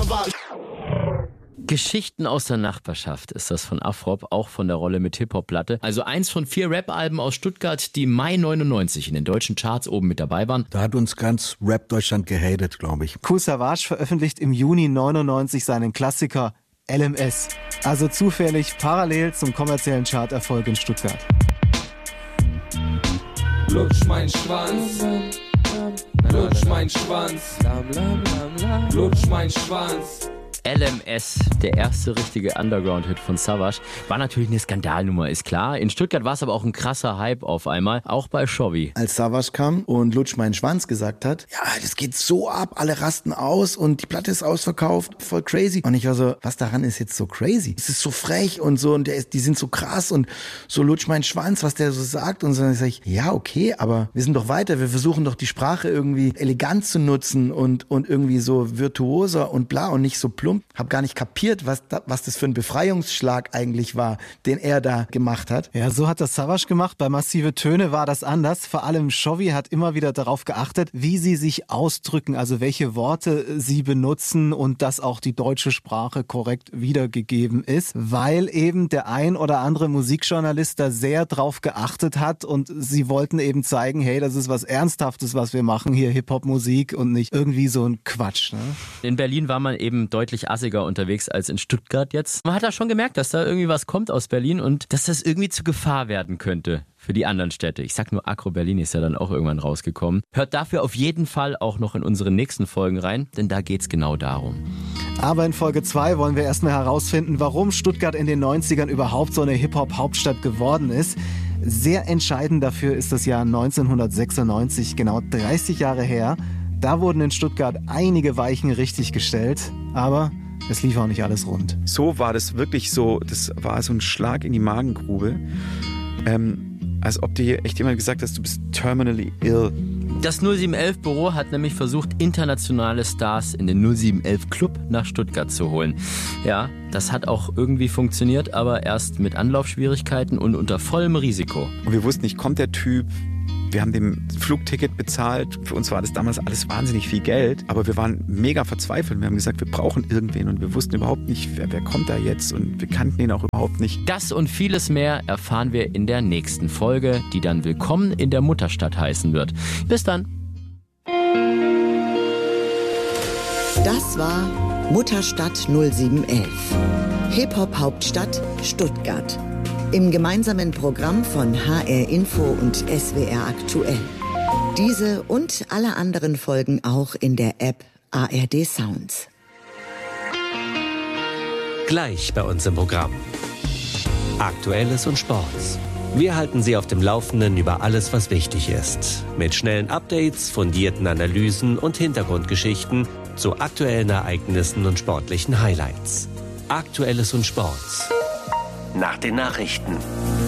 war. Geschichten aus der Nachbarschaft ist das von Afrop, auch von der Rolle mit Hip-Hop-Platte. Also eins von 4 Rap-Alben aus Stuttgart, die Mai 99 in den deutschen Charts oben mit dabei waren. Da hat uns ganz Rap-Deutschland gehatet, glaube ich. Kool Savas veröffentlicht im Juni 99 seinen Klassiker LMS. Also zufällig parallel zum kommerziellen Charterfolg in Stuttgart. Lutsch mein Schwanz, lutsch mein Schwanz, lutsch mein Schwanz. LMS, der erste richtige Underground-Hit von Savas, war natürlich eine Skandalnummer, ist klar. In Stuttgart war es aber auch ein krasser Hype auf einmal, auch bei Chovy. Als Savas kam und Lutsch meinen Schwanz gesagt hat, ja, das geht so ab, alle rasten aus und die Platte ist ausverkauft, voll crazy. Und ich war so, was daran ist jetzt so crazy? Es ist so frech und so und die sind so krass und so Lutsch meinen Schwanz, was der so sagt. Und so, dann sag ich, ja, okay, aber wir sind doch weiter, wir versuchen doch die Sprache irgendwie elegant zu nutzen und irgendwie so virtuoser und bla und nicht so plump. Hab gar nicht kapiert, was das für ein Befreiungsschlag eigentlich war, den er da gemacht hat. Ja, so hat das Savas gemacht. Bei Massive Töne war das anders. Vor allem Chovy hat immer wieder darauf geachtet, wie sie sich ausdrücken, also welche Worte sie benutzen und dass auch die deutsche Sprache korrekt wiedergegeben ist, weil eben der ein oder andere Musikjournalist da sehr drauf geachtet hat und sie wollten eben zeigen, hey, das ist was Ernsthaftes, was wir machen hier, Hip-Hop-Musik und nicht irgendwie so ein Quatsch. Ne? In Berlin war man eben deutlich assiger unterwegs als in Stuttgart jetzt. Man hat da schon gemerkt, dass da irgendwie was kommt aus Berlin und dass das irgendwie zur Gefahr werden könnte für die anderen Städte. Ich sag nur, Agro Berlin ist ja dann auch irgendwann rausgekommen. Hört dafür auf jeden Fall auch noch in unsere nächsten Folgen rein, denn da geht's genau darum. Aber in Folge 2 wollen wir erstmal herausfinden, warum Stuttgart in den 90ern überhaupt so eine Hip-Hop-Hauptstadt geworden ist. Sehr entscheidend dafür ist das Jahr 1996, genau 30 Jahre her. Da wurden in Stuttgart einige Weichen richtig gestellt, aber es lief auch nicht alles rund. So war das wirklich so, das war so ein Schlag in die Magengrube. Als ob dir echt jemand gesagt hat, du bist terminally ill. Das 0711-Büro hat nämlich versucht, internationale Stars in den 0711-Club nach Stuttgart zu holen. Ja, das hat auch irgendwie funktioniert, aber erst mit Anlaufschwierigkeiten und unter vollem Risiko. Und wir wussten nicht, kommt der Typ? Wir haben dem Flugticket bezahlt. Für uns war das damals alles wahnsinnig viel Geld. Aber wir waren mega verzweifelt. Wir haben gesagt, wir brauchen irgendwen. Und wir wussten überhaupt nicht, wer kommt da jetzt. Und wir kannten ihn auch überhaupt nicht. Das und vieles mehr erfahren wir in der nächsten Folge, die dann Willkommen in der Mutterstadt heißen wird. Bis dann. Das war Mutterstadt 0711. Hip-Hop-Hauptstadt Stuttgart. Im gemeinsamen Programm von HR Info und SWR Aktuell. Diese und alle anderen Folgen auch in der App ARD Sounds. Gleich bei uns im Programm. Aktuelles und Sports. Wir halten Sie auf dem Laufenden über alles, was wichtig ist. Mit schnellen Updates, fundierten Analysen und Hintergrundgeschichten zu aktuellen Ereignissen und sportlichen Highlights. Aktuelles und Sports. Nach den Nachrichten.